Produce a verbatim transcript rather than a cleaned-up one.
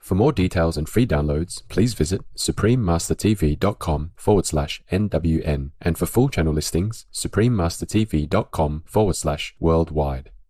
For more details and free downloads, please visit suprememastertv.com forward slash NWN, and for full channel listings, suprememastertv.com forward slash worldwide.